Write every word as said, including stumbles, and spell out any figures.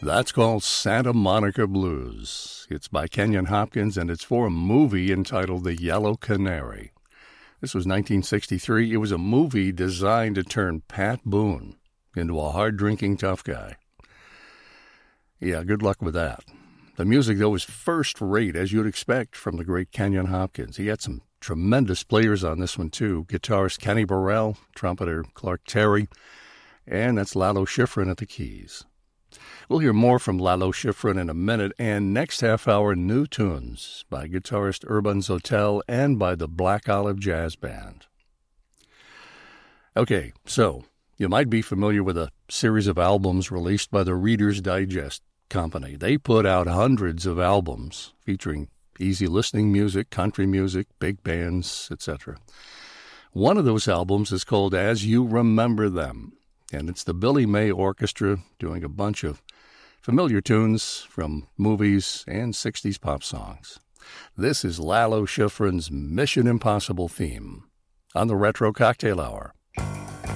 That's called Santa Monica Blues. It's by Kenyon Hopkins, and it's for a movie entitled The Yellow Canary. This was nineteen sixty-three. It was a movie designed to turn Pat Boone into a hard-drinking tough guy. Yeah, good luck with that. The music, though, was first-rate, as you'd expect from the great Kenyon Hopkins. He had some tremendous players on this one, too. Guitarist Kenny Burrell, trumpeter Clark Terry, and that's Lalo Schifrin at the keys. We'll hear more from Lalo Schifrin in a minute, and next half hour, new tunes by guitarist Urban Zotel and by the Black Olive Jazz Band. Okay, so you might be familiar with a series of albums released by the Reader's Digest Company. They put out hundreds of albums featuring easy listening music, country music, big bands, et cetera. One of those albums is called As You Remember Them, and it's the Billy May Orchestra doing a bunch of familiar tunes from movies and sixties pop songs. This is Lalo Schifrin's Mission Impossible theme on the Retro Cocktail Hour.